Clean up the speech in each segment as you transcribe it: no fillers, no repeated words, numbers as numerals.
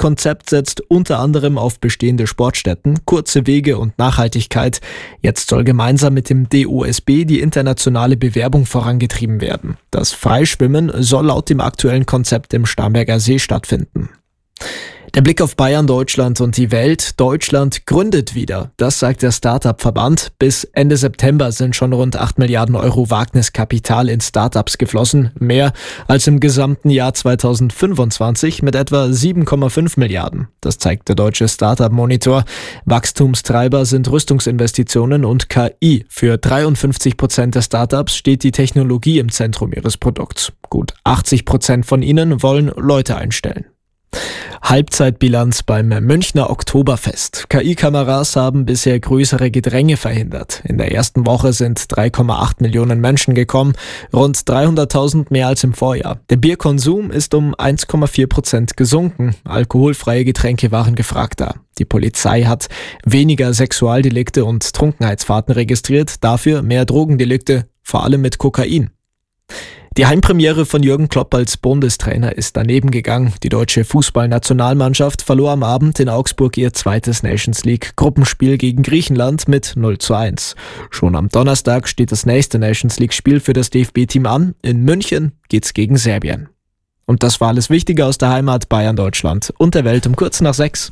Konzept setzt unter anderem auf bestehende Sportstätten, kurze Wege und Nachhaltigkeit. Jetzt soll gemeinsam mit dem DOSB die internationale Bewerbung vorangetrieben werden. Das Freischwimmen soll laut dem aktuellen Konzept im Starnberger See stattfinden. Der Blick auf Bayern, Deutschland und die Welt. Deutschland gründet wieder. Das sagt der Start-up-Verband. Bis Ende September sind schon rund 8 Milliarden Euro Wagniskapital in Start-ups geflossen. Mehr als im gesamten Jahr 2025 mit etwa 7,5 Milliarden. Das zeigt der deutsche Start-up-Monitor. Wachstumstreiber sind Rüstungsinvestitionen und KI. Für 53% der Start-ups steht die Technologie im Zentrum ihres Produkts. Gut 80% von ihnen wollen Leute einstellen. Halbzeitbilanz beim Münchner Oktoberfest. KI-Kameras haben bisher größere Gedränge verhindert. In der ersten Woche sind 3,8 Millionen Menschen gekommen, rund 300.000 mehr als im Vorjahr. Der Bierkonsum ist um 1,4% gesunken. Alkoholfreie Getränke waren gefragter. Die Polizei hat weniger Sexualdelikte und Trunkenheitsfahrten registriert, dafür mehr Drogendelikte, vor allem mit Kokain. Die Heimpremiere von Jürgen Klopp als Bundestrainer ist daneben gegangen. Die deutsche Fußballnationalmannschaft verlor am Abend in Augsburg ihr zweites Nations-League-Gruppenspiel gegen Griechenland mit 0:1. Schon am Donnerstag steht das nächste Nations-League-Spiel für das DFB-Team an. In München geht's gegen Serbien. Und das war alles Wichtige aus der Heimat Bayern, Deutschland und der Welt um kurz nach 6.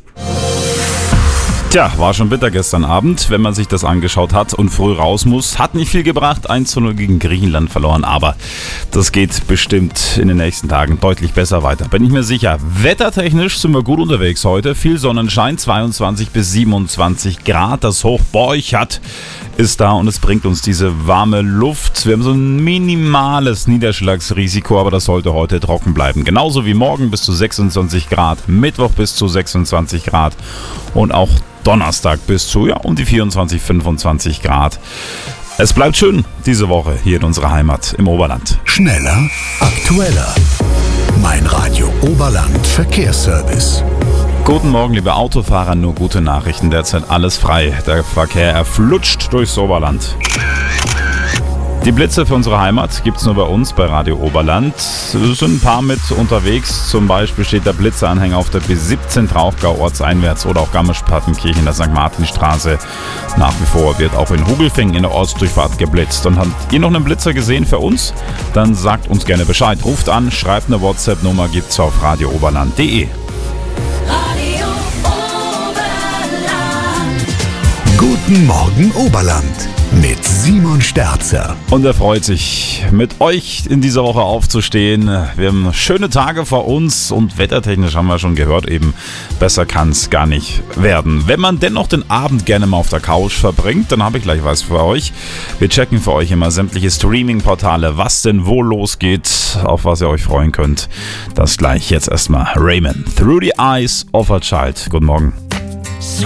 Tja, war schon bitter gestern Abend, wenn man sich das angeschaut hat und früh raus muss. Hat nicht viel gebracht, 1:0 gegen Griechenland verloren, aber das geht bestimmt in den nächsten Tagen deutlich besser weiter. Bin ich mir sicher. Wettertechnisch sind wir gut unterwegs heute. Viel Sonnenschein, 22 bis 27 Grad. Das Hoch Borchardt ist da und es bringt uns diese warme Luft. Wir haben so ein minimales Niederschlagsrisiko, aber das sollte heute trocken bleiben. Genauso wie morgen bis zu 26 Grad, Mittwoch bis zu 26 Grad und auch Donnerstag bis zu um die 24, 25 Grad. Es bleibt schön diese Woche hier in unserer Heimat im Oberland. Schneller, aktueller. Mein Radio Oberland Verkehrsservice. Guten Morgen, liebe Autofahrer, nur gute Nachrichten. Derzeit alles frei. Der Verkehr flutscht durchs Oberland. Die Blitze für unsere Heimat gibt es nur bei uns, bei Radio Oberland. Es sind ein paar mit unterwegs. Zum Beispiel steht der Blitzeranhänger auf der B17 Trauchgau ortseinwärts oder auch Garmisch-Partenkirchen in der St. Martinstraße. Nach wie vor wird auch in Hugelfing in der Ostdurchfahrt geblitzt. Und habt ihr noch einen Blitzer gesehen für uns? Dann sagt uns gerne Bescheid. Ruft an, schreibt eine WhatsApp-Nummer, gibt's auf radiooberland.de. Radio Oberland. Guten Morgen Oberland mit Simon Sterzer. Und er freut sich, mit euch in dieser Woche aufzustehen. Wir haben schöne Tage vor uns und wettertechnisch haben wir schon gehört, eben besser kann es gar nicht werden. Wenn man dennoch den Abend gerne mal auf der Couch verbringt, dann habe ich gleich was für euch. Wir checken für euch immer sämtliche Streaming-Portale, was denn wo losgeht, auf was ihr euch freuen könnt. Das gleich jetzt erstmal Raymond. Through the Eyes of a Child. Guten Morgen.